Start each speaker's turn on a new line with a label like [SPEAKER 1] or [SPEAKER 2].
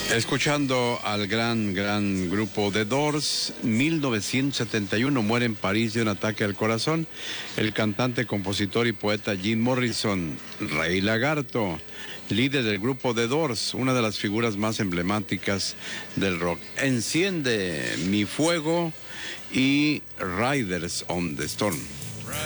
[SPEAKER 1] Escuchando al gran grupo The Doors. 1971 muere en París de un ataque al corazón el cantante, compositor y poeta Jim Morrison. Ray Lagarto, líder del grupo The Doors, una de las figuras más emblemáticas del rock. Enciende mi fuego y Riders on the Storm.